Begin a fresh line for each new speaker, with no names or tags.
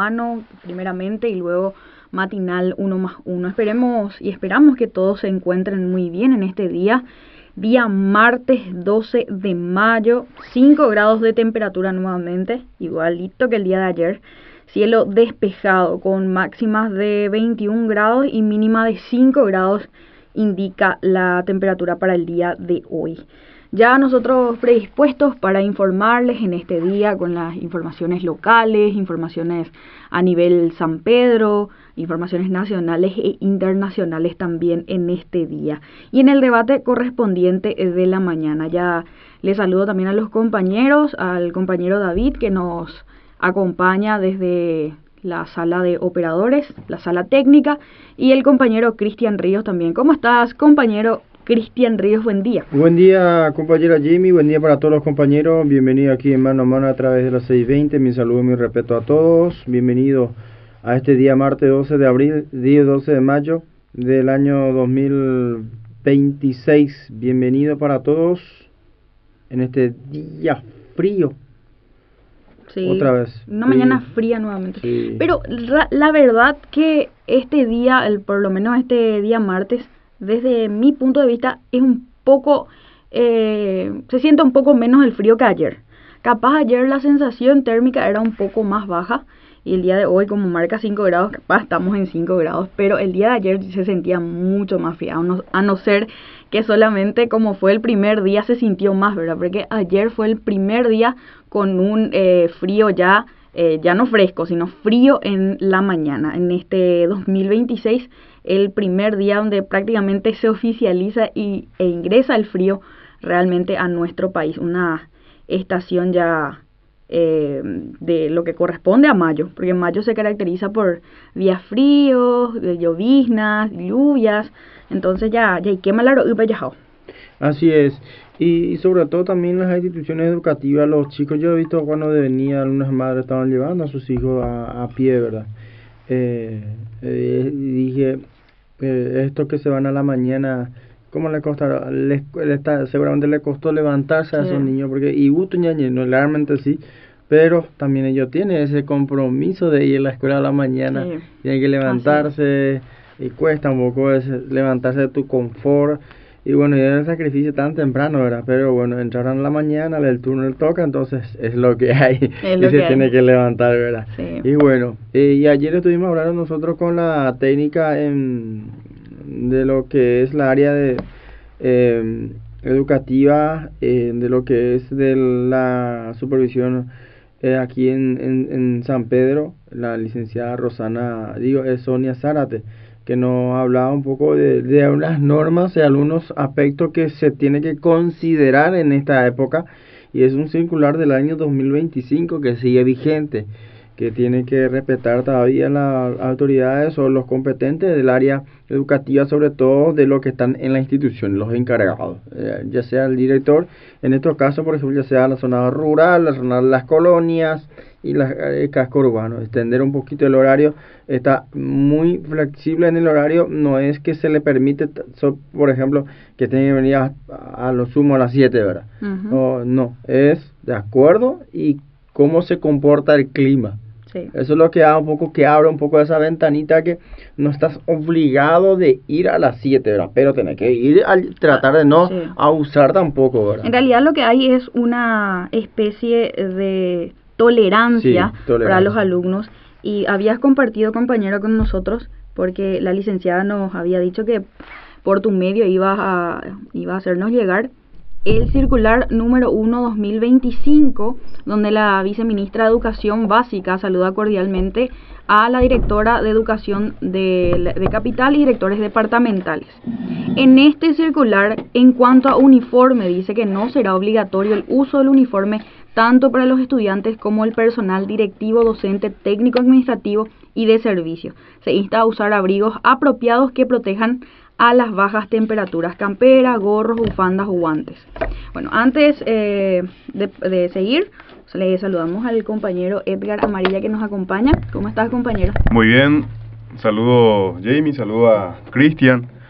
mano primeramente y luego matinal 1+1. Esperamos que todos se encuentren muy bien en este día. Día martes 12 de mayo, 5 grados de temperatura nuevamente, igualito que el día de ayer. Cielo despejado con máximas de 21 grados y mínima de 5 grados indica la temperatura para el día de hoy. Ya nosotros predispuestos para informarles en este día con las informaciones locales, informaciones a nivel San Pedro, informaciones nacionales e internacionales también en este día. Y en el debate correspondiente de la mañana, ya les saludo también a los compañeros, al compañero David que nos acompaña desde la sala de operadores, la sala técnica, y el compañero Cristian Ríos también. ¿Cómo estás, compañero Cristian Ríos? Buen día.
Buen día, compañera Jimmy, buen día para todos los compañeros. Bienvenido aquí en Mano a Mano a través de las 6:20. Mi saludo y mi respeto a todos. Bienvenido a este día martes 12 de abril, día 12 de mayo del año 2026. Bienvenido para todos en este día frío.
Sí,
otra vez.
Una mañana fría nuevamente.
Sí.
Pero la verdad que este día, por lo menos este día martes, desde mi punto de vista, es un poco, se siente un poco menos el frío que ayer. Capaz ayer la sensación térmica era un poco más baja y el día de hoy, como marca 5 grados, capaz estamos en 5 grados, pero el día de ayer se sentía mucho más frío, a no ser que solamente como fue el primer día se sintió más, ¿verdad? Porque ayer fue el primer día con un frío ya no fresco, sino frío en la mañana. En este 2026, el primer día donde prácticamente se oficializa e ingresa el frío realmente a nuestro país. Una estación ya de lo que corresponde a mayo, porque mayo se caracteriza por días fríos, de lloviznas, lluvias, entonces ya quema la ropa ya.
Así es, y sobre todo también las instituciones educativas, los chicos, yo he visto cuando venía algunas madres estaban llevando a sus hijos a pie, ¿verdad? Dije, estos que se van a la mañana, ¿cómo le costará? Seguramente le costó levantarse a esos niños, porque y no, realmente sí, pero también ellos tienen ese compromiso de ir a la escuela a la mañana, tienen que levantarse, y cuesta un poco levantarse de tu confort. Y bueno, ya el sacrificio tan temprano, ¿verdad? Pero bueno, entraron en la mañana, el turno le toca, entonces es lo que hay. Y se tiene que levantar, ¿verdad?
Sí.
Y bueno, y ayer estuvimos hablando nosotros con la técnica de lo que es la área de educativa, de lo que es de la supervisión aquí en San Pedro, la licenciada Sonia Zárate, que nos hablaba un poco de unas normas y algunos aspectos que se tiene que considerar en esta época, y es un circular del año 2025 que sigue vigente, que tiene que respetar todavía las autoridades o los competentes del área educativa, sobre todo de lo que están en la institución, los encargados, ya sea el director, en estos casos, por ejemplo, ya sea la zona rural, la zona de las colonias y el casco urbano. Extender un poquito el horario, está muy flexible en el horario, no es que se le permite, por ejemplo, que tenga que venir a lo sumo a las 7, ¿verdad? No, es de acuerdo y cómo se comporta el clima.
Sí.
Eso es lo que da un poco, que abre un poco esa ventanita, que no estás obligado de ir a las 7, ¿verdad? Pero tenés que ir a tratar de no abusar tampoco, ¿verdad?
En realidad lo que hay es una especie de tolerancia para los alumnos, y habías compartido, compañero, con nosotros, porque la licenciada nos había dicho que por tu medio iba a hacernos llegar el circular número 1/2025, donde la viceministra de Educación Básica saluda cordialmente a la directora de Educación de Capital y directores departamentales. En este circular, en cuanto a uniforme, dice que no será obligatorio el uso del uniforme tanto para los estudiantes como el personal directivo, docente, técnico, administrativo y de servicio. Se insta a usar abrigos apropiados que protejan a las bajas temperaturas, camperas, gorros, bufandas o guantes. Bueno, antes de seguir, le saludamos al compañero Edgar Amarilla que nos acompaña. ¿Cómo estás, compañero?
Muy bien, saludo Jamie, saludo a Cristian.